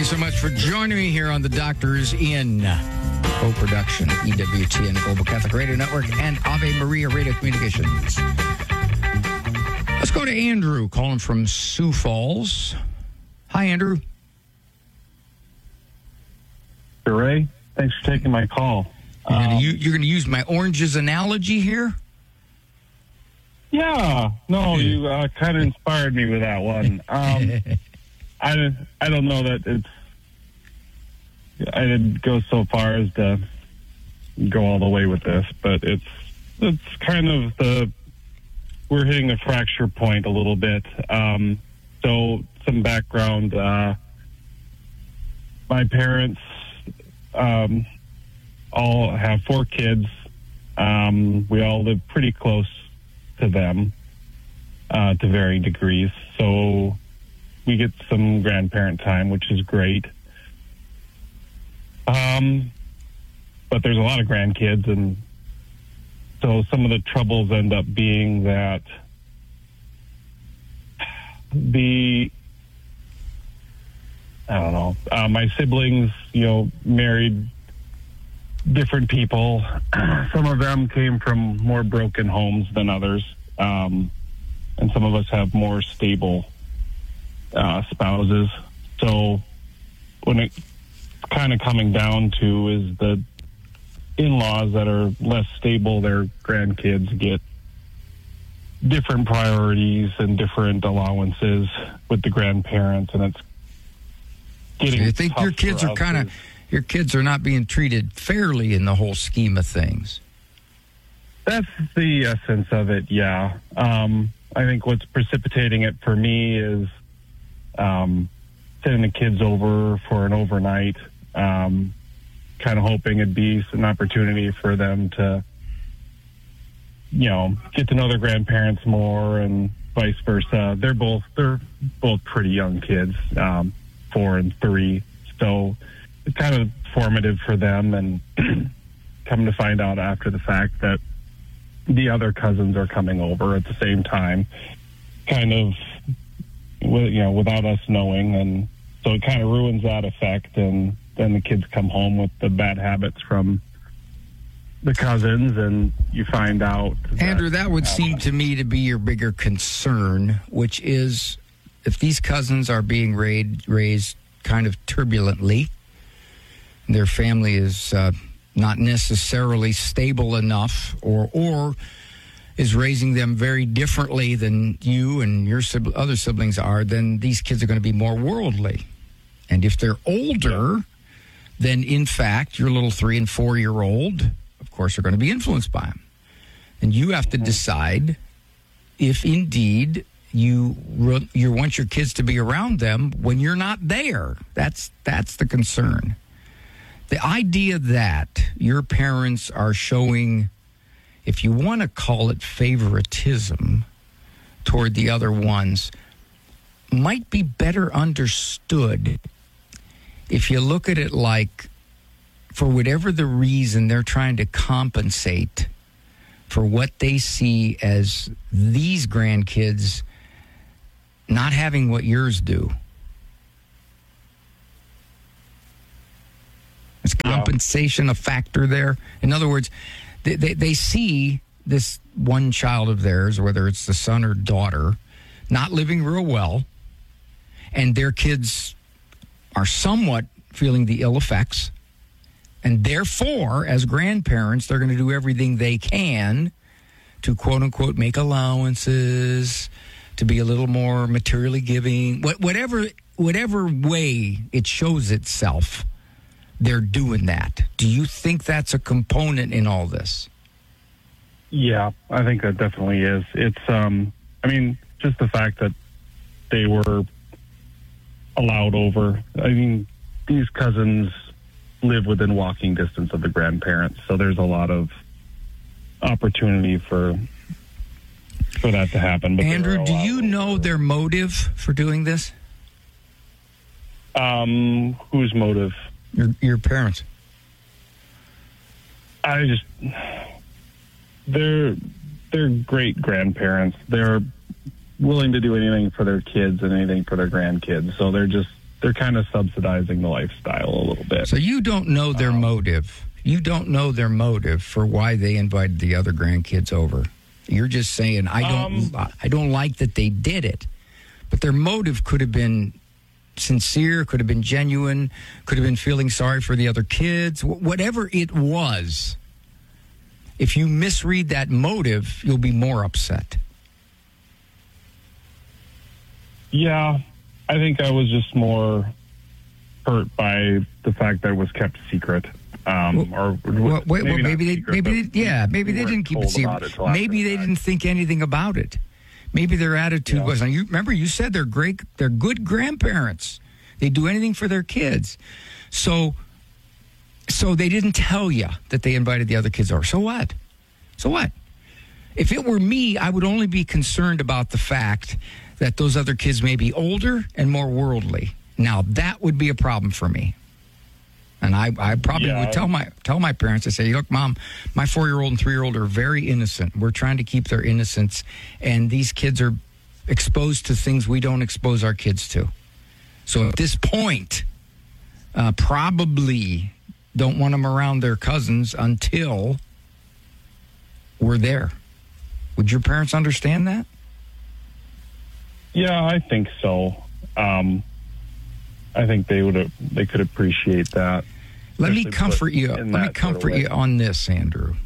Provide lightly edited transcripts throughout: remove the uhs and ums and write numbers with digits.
so much for joining me here on the Doctors In co-production, EWTN Global Catholic Radio Network and Ave Maria Radio Communications. Let's go to Andrew, calling from Sioux Falls. Hi, Andrew. Ray, thanks for taking my call. You're going to use my oranges analogy here? Yeah. No, you kind of inspired me with that one. I don't know that I didn't go so far as to go all the way with this, but it's kind of we're hitting a fracture point a little bit. So some background, my parents all have 4 kids. We all live pretty close to them to varying degrees. So we get some grandparent time, which is great. But there's a lot of grandkids, and so some of the troubles end up being that my siblings, married different people. Some of them came from more broken homes than others. And some of us have more stable spouses. So when it's kind of coming down to is the in-laws that are less stable, their grandkids get different priorities and different allowances with the grandparents, and it's getting You think your kids are your kids are not being treated fairly in the whole scheme of things? That's the essence of it, yeah. I think what's precipitating it for me is sending the kids over for an overnight, kind of hoping it'd be an opportunity for them to, get to know their grandparents more and vice versa. They're both pretty young kids, 4 and 3. So it's kind of formative for them, and come to find out after the fact that the other cousins are coming over at the same time, kind of, without us knowing. And so it kind of ruins that effect. And then the kids come home with the bad habits from the cousins, and you find out. Andrew, that would seem to me to be your bigger concern, which is if these cousins are being raised kind of turbulently, their family is not necessarily stable enough, or is raising them very differently than you and your other siblings are, then these kids are going to be more worldly. And if they're older, then in fact, your little 3 and 4-year-old, of course, are going to be influenced by them. And you have to decide if indeed you want your kids to be around them when you're not there. That's the concern. The idea that your parents are showing, if you want to call it favoritism toward the other ones, might be better understood if you look at it like, for whatever the reason, they're trying to compensate for what they see as these grandkids not having what yours do. Is compensation a factor there? In other words, they see this one child of theirs, whether it's the son or daughter, not living real well, and their kids are somewhat feeling the ill effects, and therefore, as grandparents, they're going to do everything they can to, quote-unquote, make allowances, to be a little more materially giving, whatever way it shows itself. They're doing that. Do you think that's a component in all this? Yeah, I think that definitely is. It's, just the fact that they were allowed over. I mean, these cousins live within walking distance of the grandparents, so there's a lot of opportunity for that to happen. But Andrew, do you know their motive for doing this? Whose motive? Your parents. They're great grandparents. They're willing to do anything for their kids and anything for their grandkids. So they're just they're kind of subsidizing the lifestyle a little bit. So you don't know their motive. You don't know their motive for why they invited the other grandkids over. You're just saying, I don't like that they did it. But their motive could have been sincere, could have been genuine, could have been feeling sorry for the other kids. Whatever it was, if you misread that motive, you'll be more upset. Yeah, I think I was just more hurt by the fact that it was kept secret. Maybe they didn't keep it secret. Maybe they didn't think anything about it. Maybe their attitude was. You remember you said they're good grandparents. They do anything for their kids. So they didn't tell you that they invited the other kids over. So what? If it were me, I would only be concerned about the fact that those other kids may be older and more worldly. Now that would be a problem for me. And I probably would tell my parents, I say, look, Mom, my 4-year-old and 3-year-old are very innocent. We're trying to keep their innocence. And these kids are exposed to things we don't expose our kids to. So at this point, probably don't want them around their cousins until we're there. Would your parents understand that? Yeah, I think so. I think they could appreciate that. Let me comfort you. Let me comfort you on this, Andrew.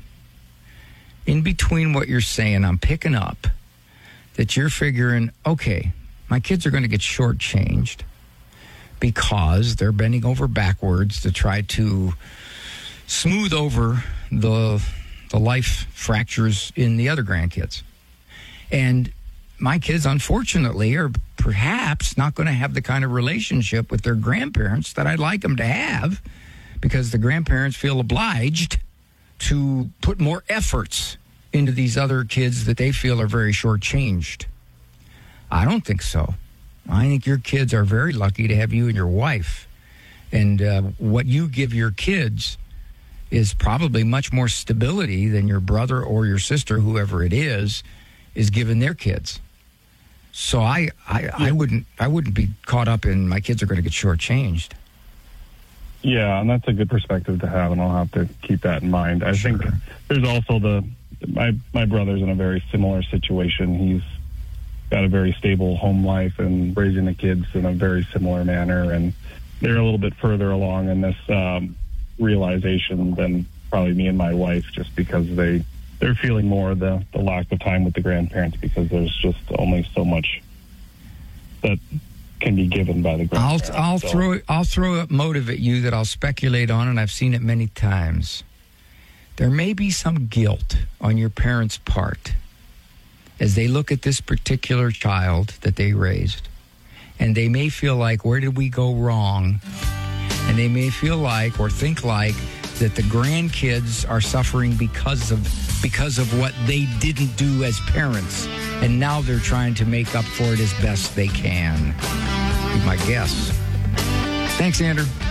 In between what you're saying, I'm picking up that you're figuring, okay, my kids are going to get shortchanged because they're bending over backwards to try to smooth over the life fractures in the other grandkids. And my kids, unfortunately, are perhaps not going to have the kind of relationship with their grandparents that I'd like them to have, because the grandparents feel obliged to put more efforts into these other kids that they feel are very shortchanged. I don't think so. I think your kids are very lucky to have you and your wife. And what you give your kids is probably much more stability than your brother or your sister, whoever it is giving their kids. So I wouldn't be caught up in my kids are going to get shortchanged. Yeah, and that's a good perspective to have, and I'll have to keep that in mind. I think there's also my brother's in a very similar situation. He's got a very stable home life and raising the kids in a very similar manner, and they're a little bit further along in this realization than probably me and my wife, just because they're feeling more the lack of time with the grandparents, because there's just only so much that can be given by the grandparents. I'll throw a motive at you that I'll speculate on, and I've seen it many times. There may be some guilt on your parents' part as they look at this particular child that they raised, and they may feel like, where did we go wrong? And they may feel like or think like that the grandkids are suffering because of what they didn't do as parents, and now they're trying to make up for it as best they can. Be my guess. Thanks, Andrew.